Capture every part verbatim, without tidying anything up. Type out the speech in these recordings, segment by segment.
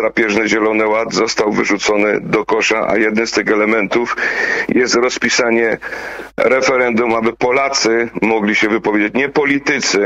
drapieżny Zielony Ład został wyrzucony do kosza, a jednym z tych elementów jest rozpisanie referendum, aby Polacy mogli się wypowiedzieć, nie politycy.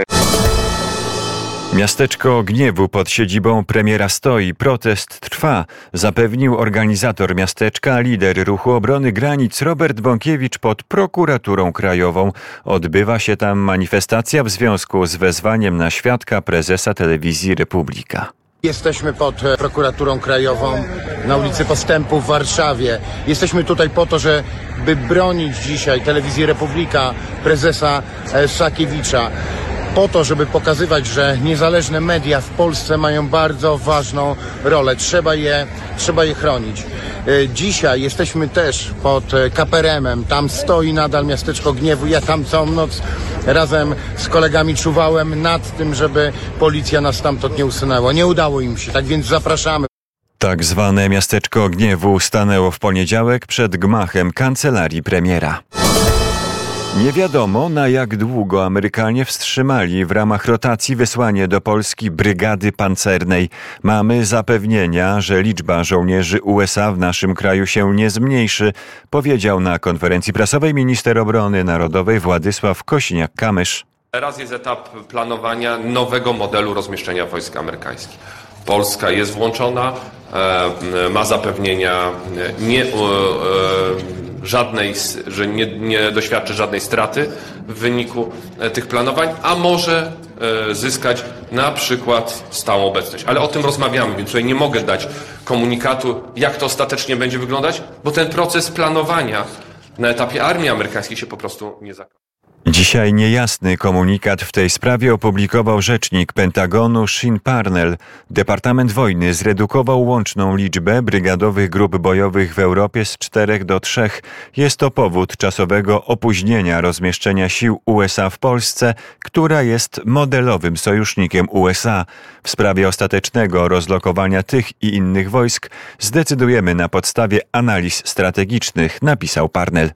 Miasteczko Gniewu pod siedzibą premiera stoi. Protest trwa, zapewnił organizator miasteczka, lider Ruchu Obrony Granic Robert Bąkiewicz pod prokuraturą krajową. Odbywa się tam manifestacja w związku z wezwaniem na świadka prezesa telewizji Republika. Jesteśmy pod prokuraturą krajową na ulicy Postępu w Warszawie. Jesteśmy tutaj po to, żeby bronić dzisiaj telewizji Republika, prezesa Sakiewicza. Po to, żeby pokazywać, że niezależne media w Polsce mają bardzo ważną rolę. Trzeba je, trzeba je chronić. Dzisiaj jesteśmy też pod K P R M-em. Tam stoi nadal miasteczko Gniewu. Ja tam całą noc razem z kolegami czuwałem nad tym, żeby policja nas stamtąd nie usunęła. Nie udało im się, tak więc zapraszamy. Tak zwane miasteczko Gniewu stanęło w poniedziałek przed gmachem kancelarii premiera. Nie wiadomo, na jak długo Amerykanie wstrzymali w ramach rotacji wysłanie do Polski brygady pancernej. Mamy zapewnienia, że liczba żołnierzy U S A w naszym kraju się nie zmniejszy, powiedział na konferencji prasowej minister obrony narodowej Władysław Kosiniak-Kamysz. Teraz jest etap planowania nowego modelu rozmieszczenia wojsk amerykańskich. Polska jest włączona, e, ma zapewnienia nie, e, żadnej, że nie, nie doświadczy żadnej straty w wyniku tych planowań, a może e, zyskać na przykład stałą obecność. Ale o tym rozmawiamy, więc tutaj nie mogę dać komunikatu, jak to ostatecznie będzie wyglądać, bo ten proces planowania na etapie armii amerykańskiej się po prostu nie zakończy. Dzisiaj niejasny komunikat w tej sprawie opublikował rzecznik Pentagonu Shin Parnell. Departament Wojny zredukował łączną liczbę brygadowych grup bojowych w Europie z czterech do trzech. Jest to powód czasowego opóźnienia rozmieszczenia sił U S A w Polsce, która jest modelowym sojusznikiem U S A. W sprawie ostatecznego rozlokowania tych i innych wojsk zdecydujemy na podstawie analiz strategicznych, napisał Parnell.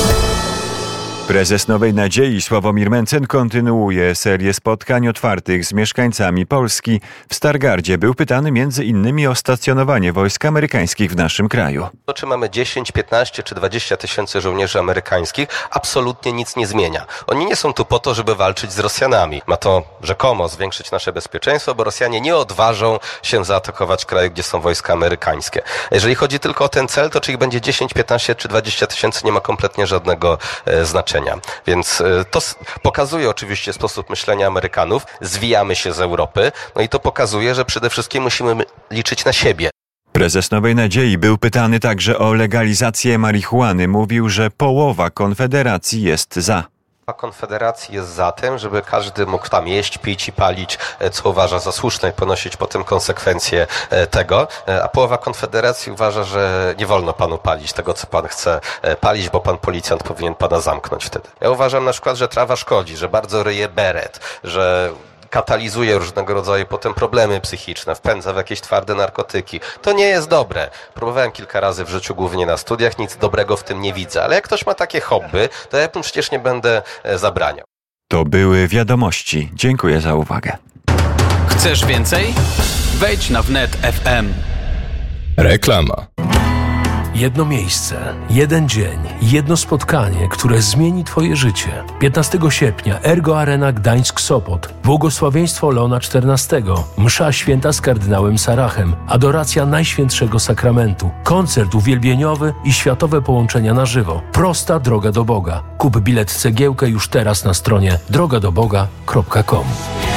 Prezes Nowej Nadziei Sławomir Mencen kontynuuje serię spotkań otwartych z mieszkańcami Polski. W Stargardzie był pytany między innymi o stacjonowanie wojsk amerykańskich w naszym kraju. To, czy mamy dziesięć, piętnaście czy dwadzieścia tysięcy żołnierzy amerykańskich, absolutnie nic nie zmienia. Oni nie są tu po to, żeby walczyć z Rosjanami. Ma to rzekomo zwiększyć nasze bezpieczeństwo, bo Rosjanie nie odważą się zaatakować kraju, gdzie są wojska amerykańskie. Jeżeli chodzi tylko o ten cel, to czy ich będzie dziesięć, piętnaście czy dwadzieścia tysięcy, nie ma kompletnie żadnego e, znaczenia. Więc to pokazuje oczywiście sposób myślenia Amerykanów. Zwijamy się z Europy, no i to pokazuje, że przede wszystkim musimy liczyć na siebie. Prezes Nowej Nadziei był pytany także o legalizację marihuany. Mówił, że połowa Konfederacji jest za. A Konfederacji jest za tym, żeby każdy mógł tam jeść, pić i palić, co uważa za słuszne i ponosić potem konsekwencje tego. A połowa Konfederacji uważa, że nie wolno panu palić tego, co pan chce palić, bo pan policjant powinien pana zamknąć wtedy. Ja uważam na przykład, że trawa szkodzi, że bardzo ryje beret, że katalizuje różnego rodzaju potem problemy psychiczne, wpędza w jakieś twarde narkotyki. To nie jest dobre. Próbowałem kilka razy w życiu, głównie na studiach, nic dobrego w tym nie widzę. Ale jak ktoś ma takie hobby, to ja mu przecież nie będę zabraniał. To były wiadomości. Dziękuję za uwagę. Chcesz więcej? Wejdź na wnet kropka f m. Reklama. Jedno miejsce, jeden dzień, jedno spotkanie, które zmieni Twoje życie. piętnastego sierpnia Ergo Arena Gdańsk-Sopot. Błogosławieństwo Leona czternastego. Msza święta z kardynałem Sarachem. Adoracja Najświętszego Sakramentu. Koncert uwielbieniowy i światowe połączenia na żywo. Prosta droga do Boga. Kup bilet cegiełkę już teraz na stronie droga do boga kropka com.